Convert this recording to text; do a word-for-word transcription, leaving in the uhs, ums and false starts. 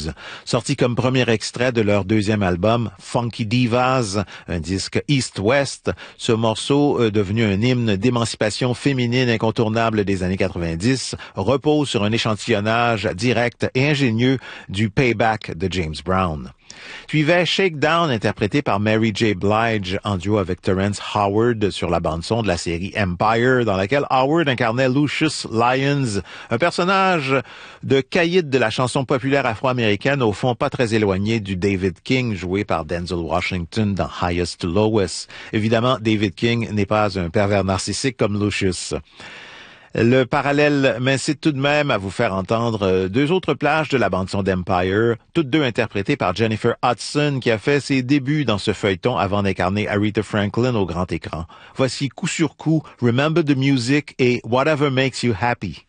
Blues. Sorti comme premier extrait de leur deuxième album, Funky Divas, un disque East-West, ce morceau, euh, devenu un hymne d'émancipation féminine incontournable des années quatre-vingt-dix, repose sur un échantillonnage direct et ingénieux du Payback de James Brown. Suivait Shakedown, interprété par Mary J. Blige en duo avec Terrence Howard sur la bande-son de la série Empire, dans laquelle Howard incarnait Lucius Lyons, un personnage de caïd de la chanson populaire afro-américaine, au fond pas très éloigné du David King, joué par Denzel Washington dans Highest to Lowest. Évidemment, David King n'est pas un pervers narcissique comme Lucius. Le parallèle m'incite tout de même à vous faire entendre deux autres plages de la bande-son d'Empire, toutes deux interprétées par Jennifer Hudson, qui a fait ses débuts dans ce feuilleton avant d'incarner Aretha Franklin au grand écran. Voici coup sur coup Remember the Music et Whatever Makes You Happy.